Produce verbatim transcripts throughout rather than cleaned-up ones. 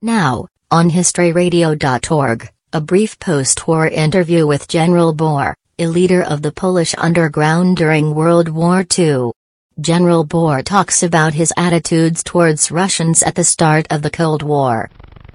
Now, on history radio dot org, a brief post-war interview with General Bohr, a leader of the Polish underground during World War Two. General Bohr talks about his attitudes towards Russians at the start of the Cold War.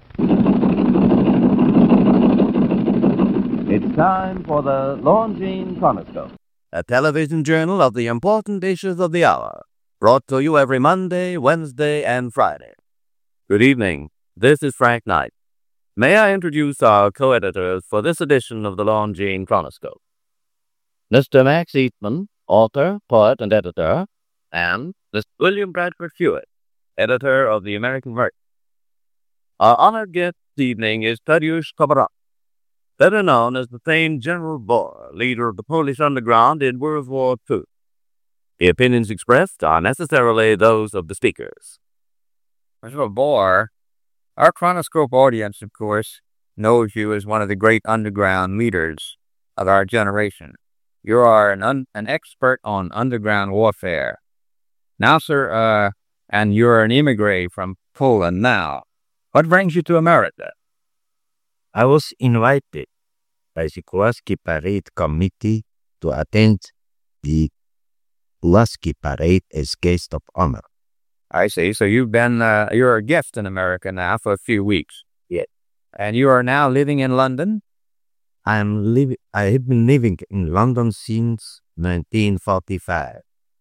It's time for the Longines Chronoscope, a television journal of the important issues of the hour, brought to you every Monday, Wednesday, and Friday. Good evening. This is Frank Knight. May I introduce our co-editors for this edition of the Longines Chronoscope? Mister Max Eastman, author, poet, and editor, and Mister William Bradford Hewitt, editor of the American Mercury. Our honored guest this evening is Tadeusz Komorowski, better known as the famed General Bohr, leader of the Polish underground in World War Two. The opinions expressed are necessarily those of the speakers. General Bohr, our Chronoscope audience, of course, knows you as one of the great underground leaders of our generation. You are an un- an expert on underground warfare. Now, sir, uh, and you're an immigrant from Poland now. What brings you to America? I was invited by the Pulaski Parade Committee to attend the Pulaski Parade as guest of honor. I see. So you've been, uh, you're a guest in America now for a few weeks. Yes. And you are now living in London? I'm living. I have been living in London since nineteen forty-five.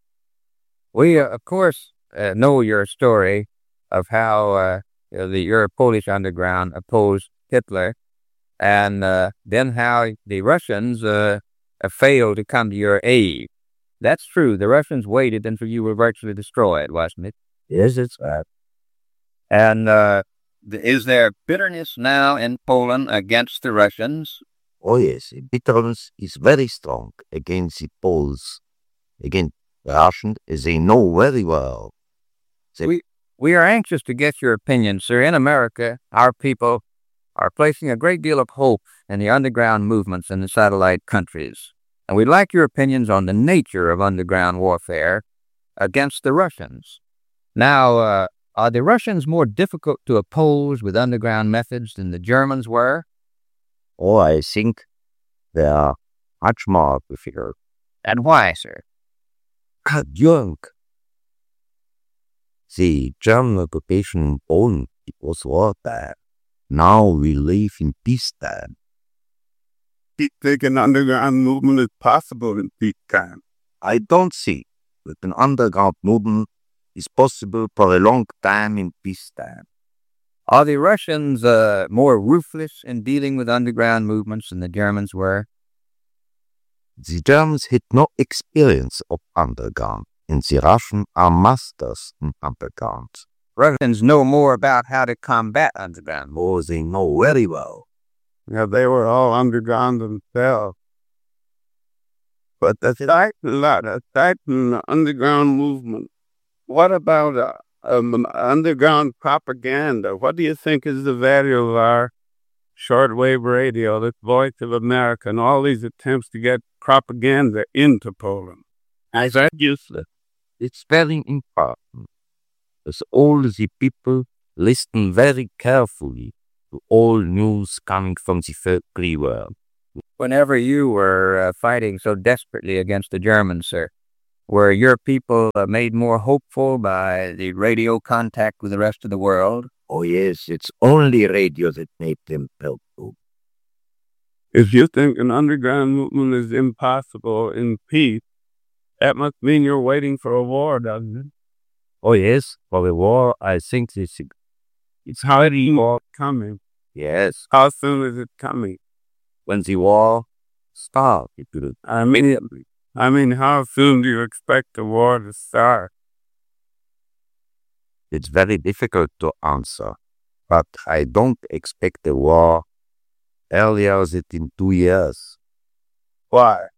We, uh, of course, uh, know your story of how uh, you know, the your Polish underground opposed Hitler, and uh, then how the Russians uh, failed to come to your aid. That's true. The Russians waited until you were virtually destroyed, wasn't it? Yes, it's right. And uh, is there bitterness now in Poland against the Russians? Oh yes, bitterness is very strong against the Poles, against the Russians, as they know very well. They... We we are anxious to get your opinion, sir. In America, our people are placing a great deal of hope in the underground movements in the satellite countries. And we'd like your opinions on the nature of underground warfare against the Russians. Now, uh, are the Russians more difficult to oppose with underground methods than the Germans were? Oh, I think they are much more difficult. And why, sir? Young. The German occupation in Poland, it was wartime. Now we live in peacetime. Do you think an underground movement is possible in peacetime? I don't see that an underground movement is possible for a long time in peacetime. Are the Russians uh, more ruthless in dealing with underground movements than the Germans were? The Germans had no experience of underground, and the Russians are masters in underground. Russians know more about how to combat underground. Oh, they know very well. Yeah, they were all underground themselves. But aside from that, aside from the underground movement, what about uh, um, underground propaganda? What do you think is the value of our shortwave radio, this Voice of America, and all these attempts to get propaganda into Poland? Is that useless? It's very important. As all the people listen very carefully to all news coming from the free world. Whenever you were uh, fighting so desperately against the Germans, sir, were your people uh, made more hopeful by the radio contact with the rest of the world? Oh yes, it's only radio that made them helpful. If you think an underground movement is impossible in peace, that must mean you're waiting for a war, doesn't it? Oh yes, for the war, I think this is... It's hardly war coming. Yes. How soon is it coming? When the war starts, it will... I mean, I mean, how soon do you expect the war to start? It's very difficult to answer, but I don't expect the war earlier than in two years. Why?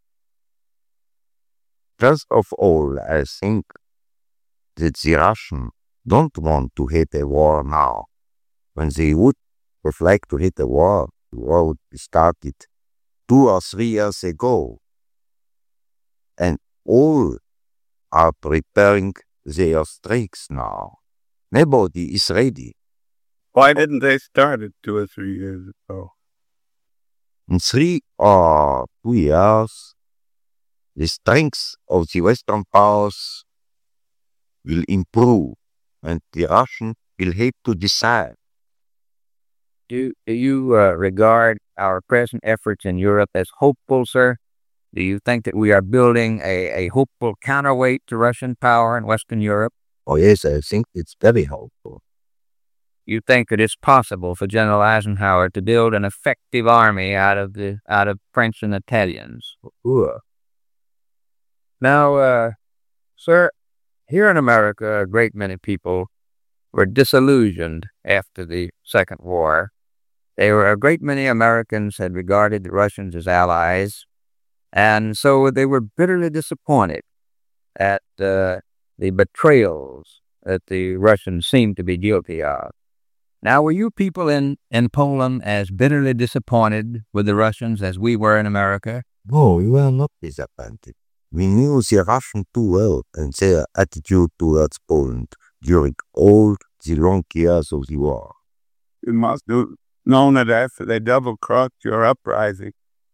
First of all, I think that the Russians don't want to hit a war now. When they would have liked to hit a war, the war would be started two or three years ago. And all are preparing their strikes now. Nobody is ready. Why didn't they start it two or three years ago? In three or two years, the strength of the Western powers will improve, and the Russians will have to decide. Do, do you uh, regard our present efforts in Europe as hopeful, sir? Do you think that we are building a, a hopeful counterweight to Russian power in Western Europe? Oh yes, I think it's very hopeful. You think that it's possible for General Eisenhower to build an effective army out of the out of French and Italians? Sure. Now, uh, sir, here in America, a great many people were disillusioned after the Second War. There were a great many Americans had regarded the Russians as allies, and so they were bitterly disappointed at uh, the betrayals that the Russians seemed to be guilty of. Now, were you people in, in Poland as bitterly disappointed with the Russians as we were in America? No, we were not disappointed. We knew the Russians too well and their attitude towards Poland during all the long years of the war. You must have known it after they double-crossed your uprising.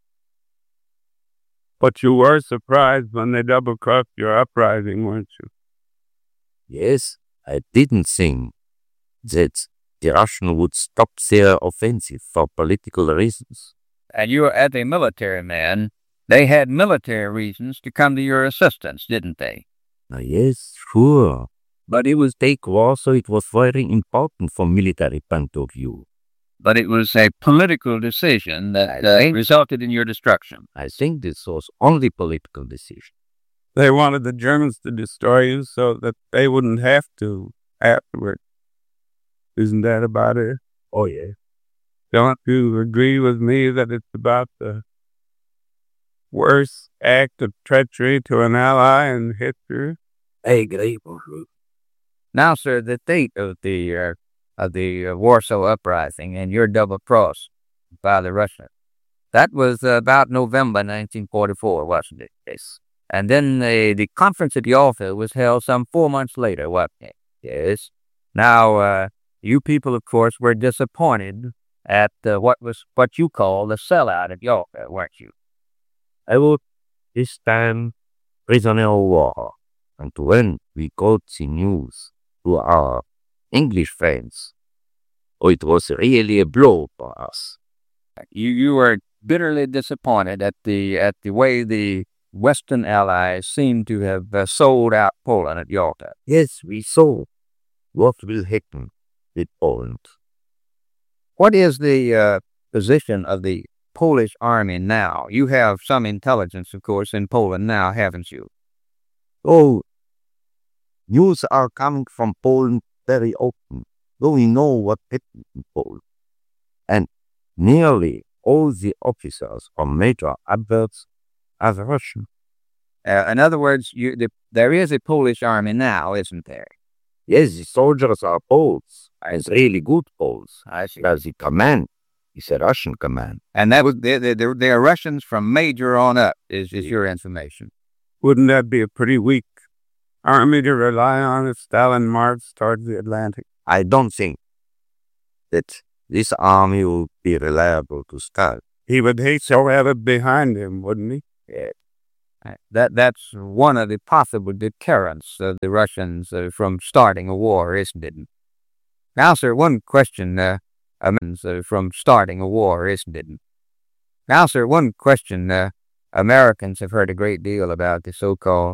But you were surprised when they double-crossed your uprising, weren't you? Yes, I didn't think that the Russians would stop their offensive for political reasons. And you, as a military man, they had military reasons to come to your assistance, didn't they? Uh, yes, sure. But it was take war, so it was very important from military point of view. But it was a political decision that uh, resulted in your destruction. I think this was only political decision. They wanted the Germans to destroy you so that they wouldn't have to afterward. Isn't that about it? Oh, yeah. Don't you agree with me that it's about the worst act of treachery to an ally in history? I agree, bonjour. Now, sir, the date of the uh, of the uh, Warsaw Uprising and your double cross by the Russians, that was uh, about November nineteen forty-four, wasn't it? Yes. And then uh, the conference at Yalta was held some four months later, wasn't it? Yes. Now, uh, you people, of course, were disappointed at uh, what was what you call the sellout at Yalta, weren't you? I was this time prisoner of war, and when we got the news to our English friends, oh, it was really a blow for us. You you were bitterly disappointed at the at the way the Western allies seem to have uh, sold out Poland at Yalta. Yes, we saw what will happen with Poland. What is the uh, position of the Polish army now? You have some intelligence, of course, in Poland now, haven't you? Oh, news are coming from Poland very often, though we know what happened in Poland. And nearly all the officers from major adverts as Russian. Uh, in other words, you, the, there is a Polish army now, isn't there? Yes, the soldiers are Poles, and really good Poles. I see. Because the command is a Russian command. And that was they, they, they are Russians from major on up, is, is your information. Wouldn't that be a pretty weak army to rely on if Stalin marched towards the Atlantic? I don't think that this army will be reliable to Stalin. He would hate to have it behind him, wouldn't he? Yeah. That that's one of the possible deterrents of the Russians uh, from starting a war, isn't it? Now, sir, one question uh, uh, from starting a war, isn't it? Now, sir, one question. Uh, Americans have heard a great deal about the so-called